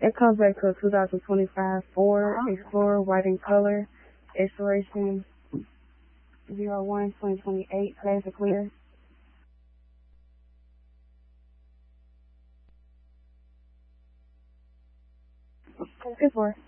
It comes back to a 2025 Ford Explorer, white in color, expiration 01/2028, classic clear. It's for